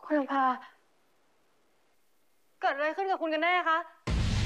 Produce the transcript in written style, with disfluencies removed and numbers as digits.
คุณลำพาเกิดอะไรขึ้นกับคุณกันแน่คะ